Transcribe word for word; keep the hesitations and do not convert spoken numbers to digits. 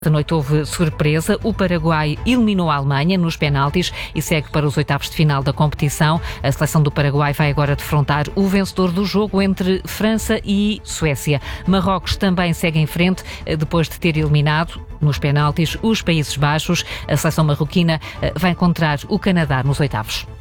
Esta noite houve surpresa. O Paraguai eliminou a Alemanha nos penaltis e segue para os oitavos de final da competição. A seleção do Paraguai vai agora defrontar o vencedor do jogo entre França e Suécia. Marrocos também segue em frente depois de ter eliminado nos penaltis os Países Baixos. A seleção marroquina vai encontrar o Canadá nos oitavos.